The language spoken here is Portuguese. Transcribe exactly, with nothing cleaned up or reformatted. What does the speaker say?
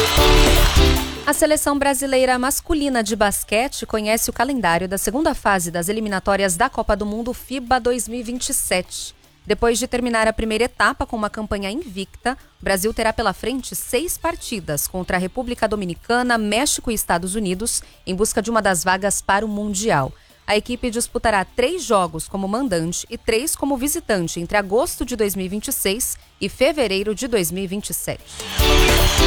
A seleção brasileira masculina de basquete conhece o calendário da segunda fase das eliminatórias da Copa do Mundo FIBA dois mil e vinte e sete. Depois de terminar a primeira etapa com uma campanha invicta, o Brasil terá pela frente seis partidas contra a República Dominicana, México e Estados Unidos, em busca de uma das vagas para o Mundial. A equipe disputará três jogos como mandante e três como visitante entre agosto de dois mil e vinte e seis e fevereiro de dois mil e vinte e sete.